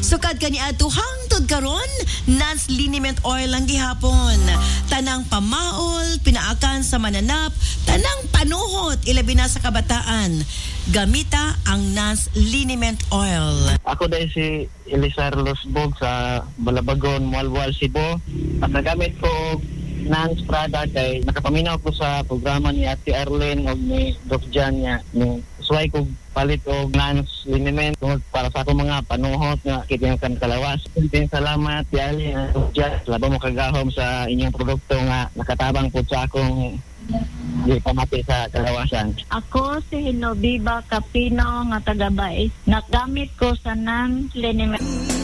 Sukad kani ato hangtod karon, Nance liniment oil lang gihapon. Tanang pamaol, pinaakan sa mananap, tanang panuhot ilabi na sa kabataan. Gamita ang Nance liniment oil. Ako dahil si Elisar Losbog sa Balabagon, Mualwal, Cebu. At nagamit ko Nance product kay nakapaminaw ko sa programa ni Ate Arlene o ni Doc Jan niya. Suway ko palit o Nance liniment para sa akong mga panuhot nga kitinakan kalawas. Salamat Ate Arlene, Doc Jan. Laban mo kagahom sa inyong produkto nga nakatabang po sa akong di pamati sa kalawasan. Ako si Hinobiba Capino nga taga Bais. Nagamit ko sa Nance liniment.